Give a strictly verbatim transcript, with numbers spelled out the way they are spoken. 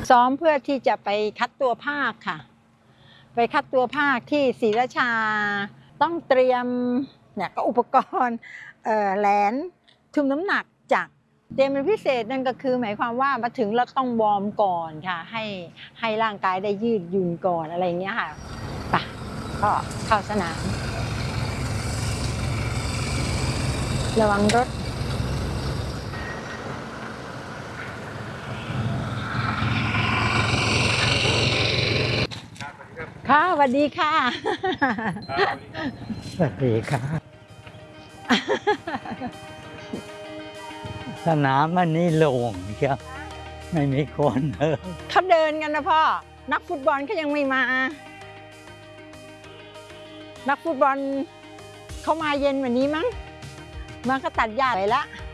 ซ้อมเพื่อที่จะไปคัดตัวภาคค่ะไปคัดตัวภาคที่ศรีราชาต้องเตรียมเนี่ยก็อุปกรณ์แหลนทุ่มน้ำหนักจากเตรียมเป็นพิเศษนั่นก็คือหมายความว่ามาถึงเราต้องวอร์มก่อนค่ะให้ให้ร่างกายได้ยืดหยุ่นก่อนอะไรอย่างเงี้ยค่ะไปก็เข้าสนามระวังรถค่ะสวัสดีค่ะสวัสดีครับสนามมันนี่โล่งเชียวไม่มีคนเออเขาเดินกันนะพ่อนักฟุตบอลเขายังไม่มานักฟุตบอลเขามาเย็นวันนี้มั้งมันก็ตัดหญ้าไปละ